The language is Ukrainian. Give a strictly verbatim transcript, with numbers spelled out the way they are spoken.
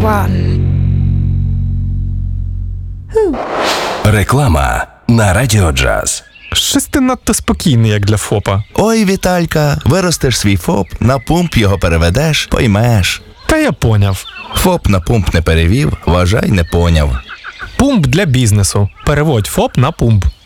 One. Реклама на Радіо Джаз. Щось ти надто спокійний, як для ФОПа. Ой, Віталька, виростеш свій ФОП, на пумп його переведеш, поймеш. Та я поняв. ФОП на пумп не перевів, вважай, не поняв. Пумп для бізнесу. Переводь ФОП на пумп.